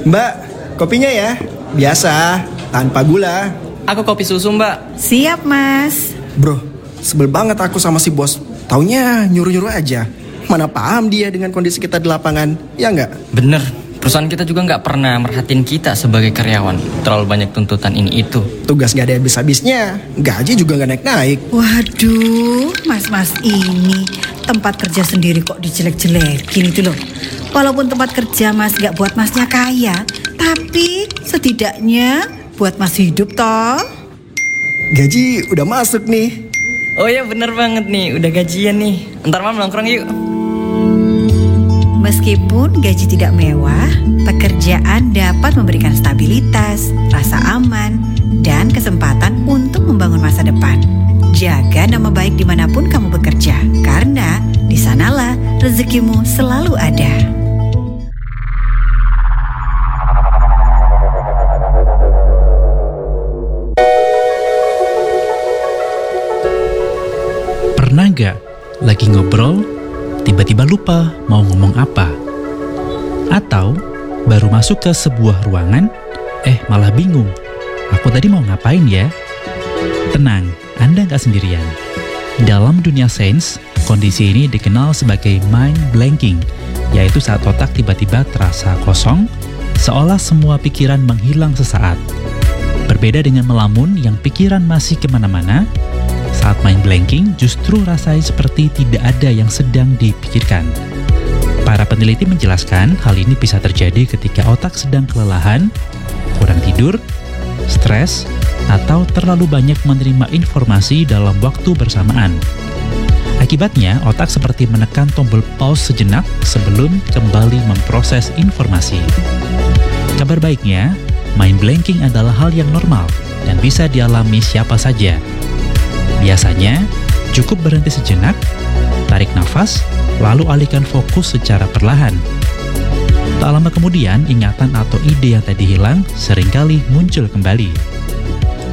Mbak, kopinya ya. Biasa, tanpa gula. Aku kopi susu, Mbak. Siap, Mas. Bro, sebel banget aku sama si bos. Taunya nyuruh-nyuruh aja. Mana paham dia dengan kondisi kita di lapangan, ya nggak? Bener, perusahaan kita juga nggak pernah merhatiin kita sebagai karyawan. Terlalu banyak tuntutan ini itu. Tugas nggak ada habis-habisnya, gaji juga nggak naik-naik. Waduh, mas-mas ini tempat kerja sendiri kok dijelek-jelekin itu loh. Walaupun tempat kerja mas nggak buat masnya kaya, tapi setidaknya buat mas hidup toh. Gaji udah masuk nih. Oh ya bener banget nih, udah gajian nih. Ntar malam nongkrong yuk. Meskipun gaji tidak mewah, pekerjaan dapat memberikan stabilitas, rasa aman, dan kesempatan untuk membangun masa depan. Jaga nama baik dimanapun kamu bekerja, karena di sanalah rezekimu selalu ada. Pernah gak lagi ngobrol, tiba-tiba lupa mau ngomong apa? Atau baru masuk ke sebuah ruangan, malah bingung, aku tadi mau ngapain ya? Tenang, Anda gak sendirian. Dalam dunia sains, kondisi ini dikenal sebagai mind blanking, yaitu saat otak tiba-tiba terasa kosong, seolah semua pikiran menghilang sesaat. Berbeda dengan melamun yang pikiran masih kemana-mana, saat mind blanking justru rasanya seperti tidak ada yang sedang dipikirkan. Para peneliti menjelaskan hal ini bisa terjadi ketika otak sedang kelelahan, kurang tidur, stres, atau terlalu banyak menerima informasi dalam waktu bersamaan. Akibatnya, otak seperti menekan tombol pause sejenak sebelum kembali memproses informasi. Kabar baiknya, mind blanking adalah hal yang normal dan bisa dialami siapa saja. Biasanya, cukup berhenti sejenak, tarik nafas, lalu alihkan fokus secara perlahan. Tak lama kemudian, ingatan atau ide yang tadi hilang seringkali muncul kembali.